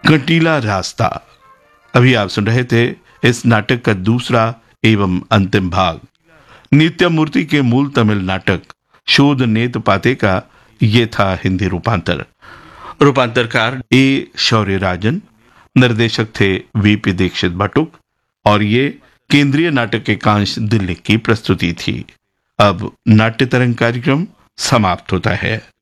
कंटीला रास्ता। अभी आप सुन रहे थे इस नाटक का दूसरा एवं अंतिम भाग। नित्य मूर्ति के मूल तमिल नाटक शोध नेत पाते का ये था हिंदी रूपांतर। रूपांतरकार ए शौर्यराजन, निर्देशक थे वीपी दीक्षित भट्टुक और ये केंद्रीय नाटक एकांश दिल्ली की प्रस्तुति थी। अब नाट्य तरंग कार्यक्रम समाप्त होता है।